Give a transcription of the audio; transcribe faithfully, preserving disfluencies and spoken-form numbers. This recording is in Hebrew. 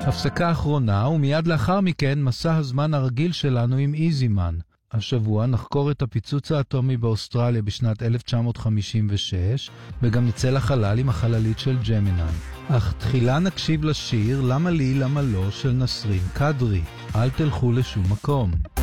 הפסקה אחרונה, ומיד לאחר מכן מסע הזמן הרגיל שלנו עם איזימן. השבוע נחקור את הפיצוץ האטומי באוסטרליה בשנת אלף תשע מאות חמישים ושש, וגם נצא לחלל עם החללית של ג'מיני. אך תחילה נקשיב לשיר "למה לי למה לא" של נסרין קדרי. אל תלכו לשום מקום.